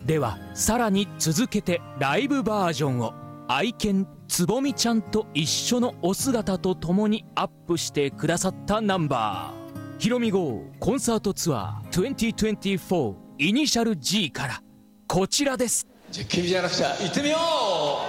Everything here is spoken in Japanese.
ではさらに続けてライブバージョンを愛犬つぼみちゃんと一緒のお姿とともにアップしてくださったナンバー、ひろみ号コンサートツアー2024イニシャル G からこちらです。 じゃあ君じゃなくちゃ行ってみよう。